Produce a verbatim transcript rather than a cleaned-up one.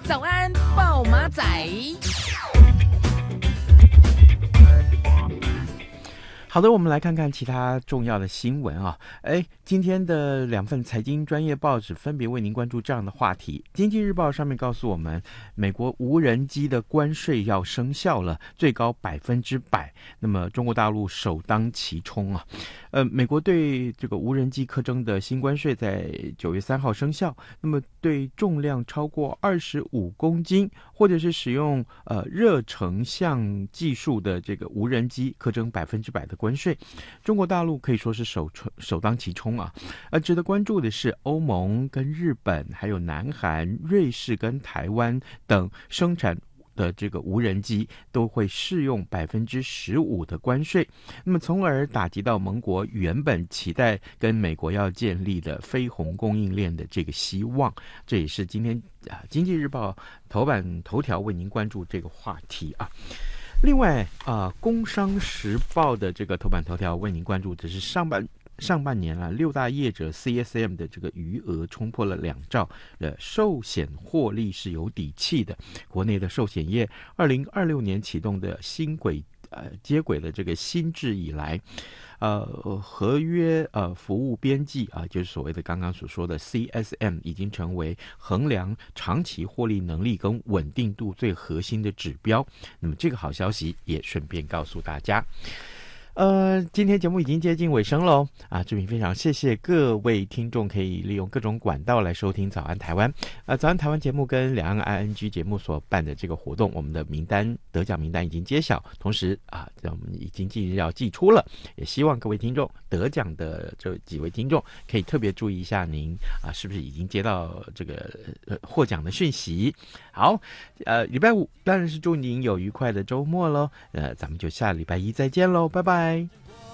早安暴马仔。 好的，我们来看看其他重要的新闻啊。哎，今天的两份财经专业报纸分别为您关注这样的话题。经济日报上面告诉我们，美国无人机的关税要生效了，最高百分之百。那么中国大陆首当其冲啊。呃，美国对这个无人机课征的新关税在九月三号生效。那么对重量超过二十五公斤或者是使用呃热成像技术的这个无人机课征百分之百的关税。中国大陆可以说是首首当其冲啊。而值得关注的是，欧盟跟日本、还有南韩、瑞士跟台湾等生产的这个无人机都会适用百分之十五的关税，那么从而打击到盟国原本期待跟美国要建立的非红供应链的这个希望。这也是今天啊《经济日报》头版头条为您关注这个话题啊。另外啊，《工商时报》的这个头版头条为您关注的是上半。上半年啊，六大业者 C S M 的这个余额冲破了两兆，呃，寿险获利是有底气的。国内的寿险业，二零二六年启动的新轨呃接轨的这个新制以来，呃，合约呃服务边际啊，就是所谓的刚刚所说的 C S M， 已经成为衡量长期获利能力跟稳定度最核心的指标。那么这个好消息也顺便告诉大家。呃，今天节目已经接近尾声喽啊！这边非常谢谢各位听众可以利用各种管道来收听早安台湾。呃，早安台湾节目跟两岸 I N G 节目所办的这个活动，我们的名单得奖名单已经揭晓，同时啊，我们已经近日要寄出了，也希望各位听众得奖的这几位听众可以特别注意一下您啊，是不是已经接到这个呃获奖的讯息？好，呃，礼拜五当然是祝您有愉快的周末喽。呃，咱们就下礼拜一再见喽，拜拜。